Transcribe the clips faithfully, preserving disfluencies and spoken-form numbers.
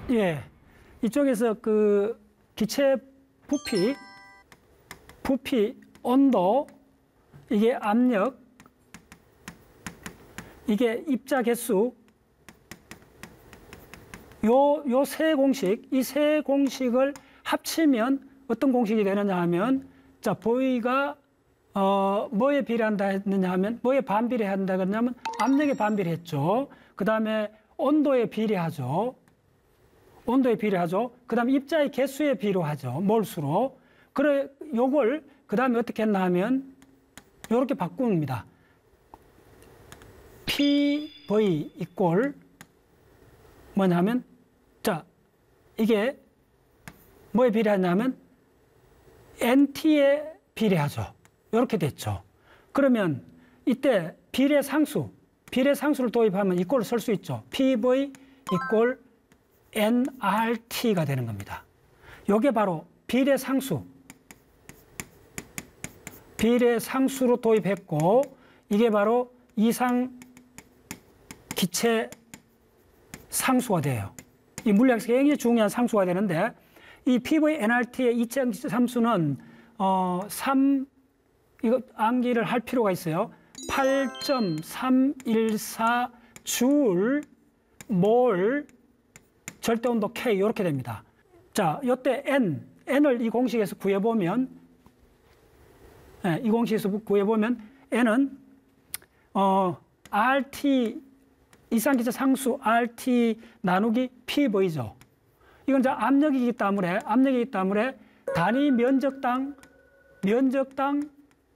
예, 이쪽에서 그 기체 부피, 부피, 온도, 이게 압력, 이게 입자 개수, 요, 요 세 공식, 이 세 공식을 합치면 어떤 공식이 되느냐 하면, 자, V가, 어, 뭐에 비례한다 했느냐 하면, 뭐에 반비례한다 했냐면, 압력에 반비례했죠. 그 다음에 온도에 비례하죠. 온도에 비례하죠. 그 다음에 입자의 개수에 비례하죠. 몰수로. 그래, 요걸, 그 다음에 어떻게 했나 하면, 요렇게 바꿉니다. 피브이 이꼴, 뭐냐 하면, 자, 이게 뭐에 비례하냐면, 엔티에 비례하죠. 이렇게 됐죠. 그러면 이때 비례상수, 비례상수를 도입하면 이꼴을 쓸 수 있죠. 피브이 이꼴 엔알티가 되는 겁니다. 이게 바로 비례상수, 비례상수로 도입했고, 이게 바로 이상 기체 상수가 돼요. 이 물리학에서 굉장히 중요한 상수가 되는데, 이 피브이 엔알티의 이차 함수는 어, 삼, 이거 암기를 할 필요가 있어요. 팔 점 삼일사 줄 몰 절대온도 K 이렇게 됩니다. 자, 이때 N, N을 이 공식에서 구해보면, 네, 이 공식에서 구해보면 N은 어, 알티, 이상기체 상수 알티 나누기 피브이죠. 이건 이제 압력이기 때문에, 압력이기 때문에 단위 면적당, 면적당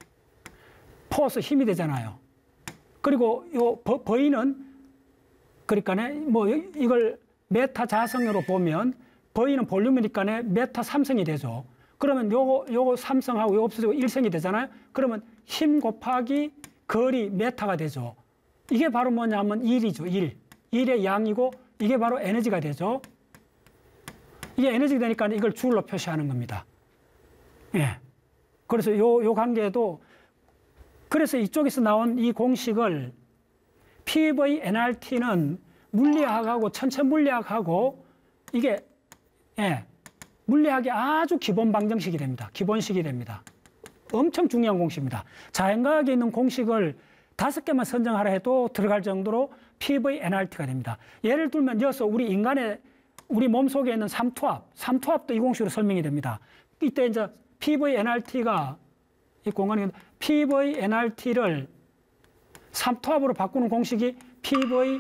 포스 힘이 되잖아요. 그리고 요 V는, 그러니까 뭐 이걸 메타 자성으로 보면 V는 볼륨이니까 메타 삼성이 되죠. 그러면 요거, 요거 삼성하고 요거 없어지고 일성이 되잖아요. 그러면 힘 곱하기 거리 메타가 되죠. 이게 바로 뭐냐면 일이죠. 일. 일의 양이고 이게 바로 에너지가 되죠. 이게 에너지가 되니까 이걸 줄로 표시하는 겁니다. 예. 그래서 요, 요 관계도, 그래서 이쪽에서 나온 이 공식을 피브이 엔알티는 물리학하고 천체 물리학하고 이게, 예, 물리학의 아주 기본 방정식이 됩니다. 기본식이 됩니다. 엄청 중요한 공식입니다. 자연과학에 있는 공식을 다섯 개만 선정하라 해도 들어갈 정도로 피브이 엔알티가 됩니다. 예를 들면 여기서 우리 인간의, 우리 몸속에 있는 삼투압, 삼투압도 이 공식으로 설명이 됩니다. 이때 이제 피브이 엔알티가, 이 공간이, 피브이 엔알티를 삼투압으로 바꾸는 공식이 피브이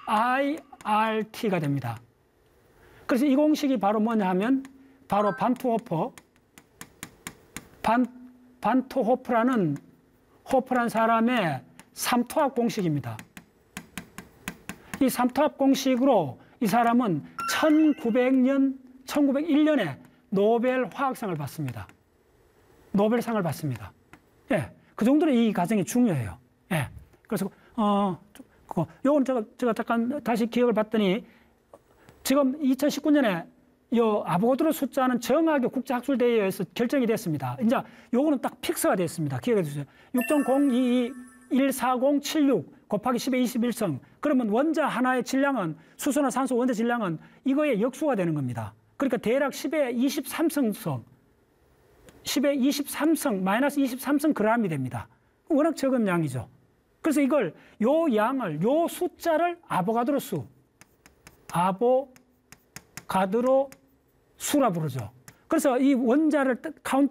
아이알티가 됩니다. 그래서 이 공식이 바로 뭐냐 하면, 바로 반트호프, 반, 반트호프라는, 호프란 사람의 삼투압 공식입니다. 이 삼투압 공식으로 이 사람은 천구백 년, 천구백일 년에 노벨 화학상을 받습니다. 노벨상을 받습니다. 예, 그 정도로 이 과정이 중요해요. 예, 그래서 어, 그거 요건 제가 제가 잠깐 다시 기억을 봤더니 지금 이천십구 년에 요 아보가드로 숫자는 정확하게 국제학술대회에서 결정이 됐습니다. 이제 요거는 딱 픽스가 됐습니다. 기억해 주세요. 육 점 공이이 일사공칠육 곱하기 십의 이십일성. 그러면 원자 하나의 질량은, 수소나 산소 원자 질량은 이거의 역수가 되는 겁니다. 그러니까 대략 십의 이십삼성, 십의 이십삼성, 마이너스 이십삼성 그램이 됩니다. 워낙 적은 양이죠. 그래서 이걸, 요 양을, 요 숫자를 아보가드로 수, 아보가드로 수라 부르죠. 그래서 이 원자를 카운트